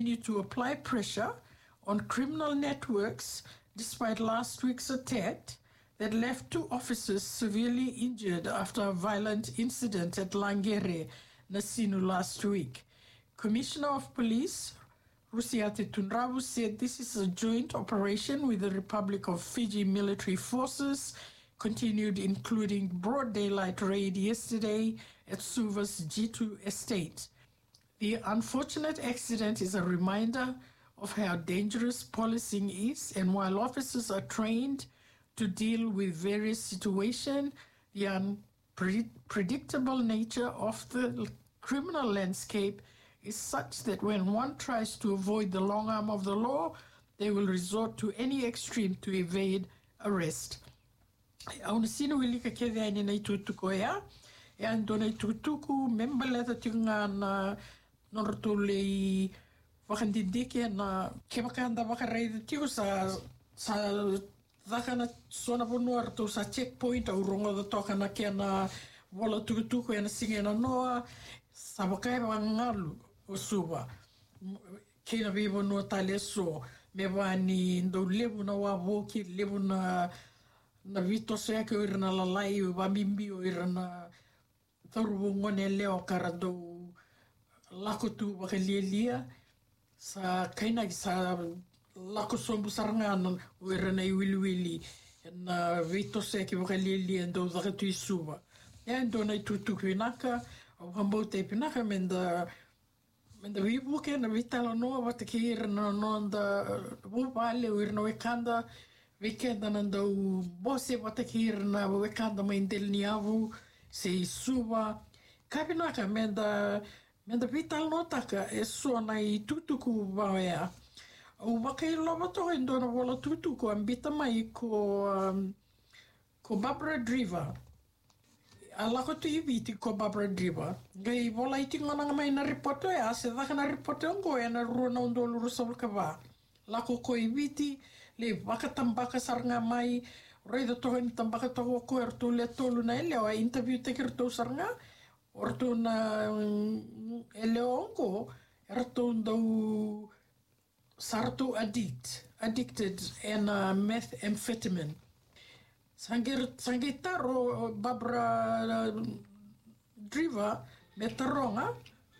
continue to apply pressure on criminal networks despite last week's attack that left 2 officers severely injured after a violent incident at Langere, Nasinu last week. Commissioner of Police Rusiate Tunrabu said this is a joint operation with the Republic of Fiji military forces, continued including broad daylight raid yesterday at Suva's G2 estate. The unfortunate accident is a reminder of how dangerous policing is, and while officers are trained to deal with various situations, the unpredictable nature of the criminal landscape is such that when one tries to avoid the long arm of the law, they will resort to any extreme to evade arrest. Auna sino wilika kede ani nei tutuko ea, e ando nei tutuku membaleta tinga na nortulei wakandindike na kebakanda wakareida tiku sa dakana sona bonua to sa checkpoint au rongo da toka na kia na wala tukutuku e na singe na noa sa wakai wangalu o suwa kina vivo no tale so me wani ndo levu na wawoki levu na vito sea ke irna lalai wa mimbi o irna taru ngone leo karado lako tu wakalielia sa kaina sa lako sombu sarangana o irna iwiliwili na vito sea ke wakalielia ndo zakatu isuwa ya ndo na tutuku inaka au hambau te pinaka menda vibuke na vitala noa wata ke irna nonda wupale o irna wekanda Wekenda nandau bose wata ke irna wekanda maindel ni avu se suwa kapinaka menda vital notaka e sona I tutuku wawea au wakai loba toa indona wala tutuku ambita mai ko Barbara Driver alako tu ibiti ko Barbara Driver gai wala iti ngona mai na reporto ya se daka na reporto ngo ya na runa undolu rusabul kaba lako ko ibiti le wakatambaka saranga mai reida tohen tambaka to ko ertu le tolu na ele wa interview te kerto saranga ortu na ele onko ertu ndo sartu addicted and methamphetamine sangitaro Barbara Driver metaronga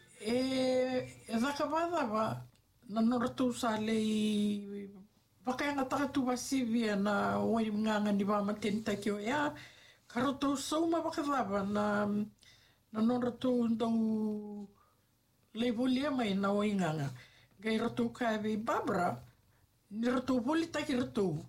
e vakavava na nortu sale Wakaya nga taka tuwasivia na oi nganga ni wama tenta kio ya karoto sauma wakavava na norato ndau levolia mai na oi nganga gai rato kawe Barbara ni rato woli taki rato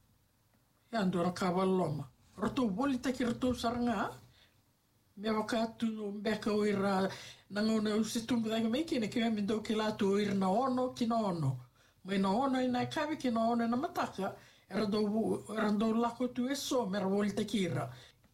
ya ndora kawaloma rato woli taki rato saranga me wakatu mbeka oira nangona usitumbudaga meikine kia mindo ki lato oira na ono kina ono Mai na ono ina kawi ki na ono na mataka era do lako tu e so mera volta kira.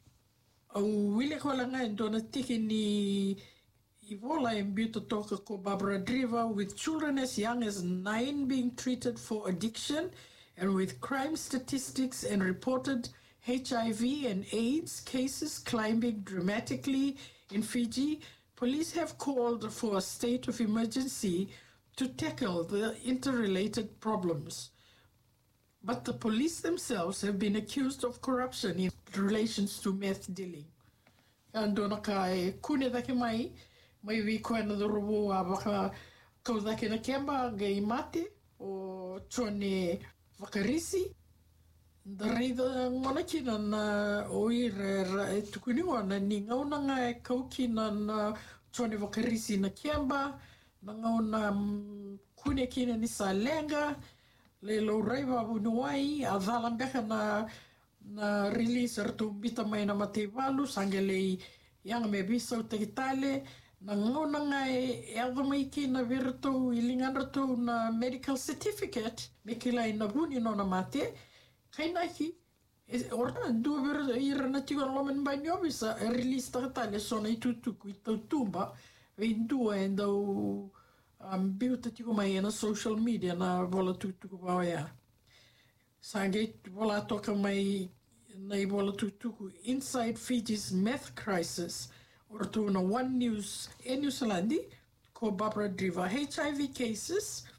Au wile ko la ngai do na tiki ni I vola e mbito toka ko Barbara Driver with children as young as 9 being treated for addiction and with crime statistics and reported HIV and AIDS cases climbing dramatically in Fiji. Police have called for a state of emergency to tackle the interrelated problems. But the police themselves have been accused of corruption in relations to meth dealing. Andona kai kune dake mai vi koe na dorobo a waka kau dake na kemba ngai mate o tone wakarisi. Da reida ngona kina na oira e tukuni wana ni ngauna ngai kau kina na tone wakarisi na kemba na ngauna kune kina ni sa lenga le lo reiwa unuai a valambeka na release artu bita mai na matewalu sangele yang me biso te kitale na ngauna ngai eva mai kina virtu ilingan ratu na medical certificate me kila ina buni no na mate kaina ki orna du vir ira na tigo lomen ba nyobisa release ta kitale sona itutu kuito tumba Vindua endo biuta tiku mai na social media na vola tutuku wawea. Sange vola toka mai na vola tutuku inside Fiji's meth crisis or to na One News e New Zealand ko Barbara Driver HIV cases